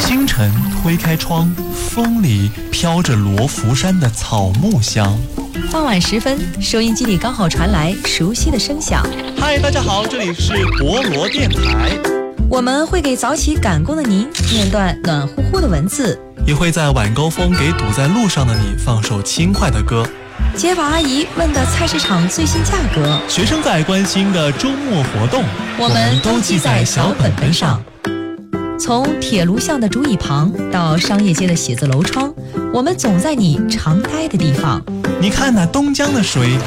清晨推开窗，风里飘着罗浮山的草木香。 傍晚时分，收音机里刚好传来熟悉的声响。 嗨，大家好，这里是博罗电台。 我们会给早起赶工的您念段暖乎乎的文字， 也会在晚高峰给堵在路上的你放首轻快的歌。 街坊阿姨问的菜市场最新价格， 学生仔关心的周末活动， 我们都记在小本本上。从铁炉巷的竹椅旁到商业街的写字楼窗，我们总在你常待的地方。 你看那东江的水